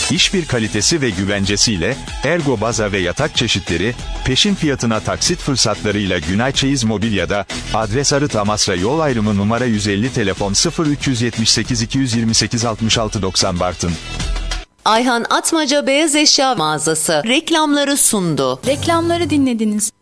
Hiçbir kalitesi ve güvencesiyle Ergo baza ve yatak çeşitleri, peşin fiyatına taksit fırsatlarıyla Günay Çeyiz Mobilya'da, adres Arıt Amasra Yol Ayrımı numara 150 telefon 0378 228 66 90 Bartın. Ayhan Atmaca Beyaz Eşya Mağazası reklamları sundu. Reklamları dinlediniz.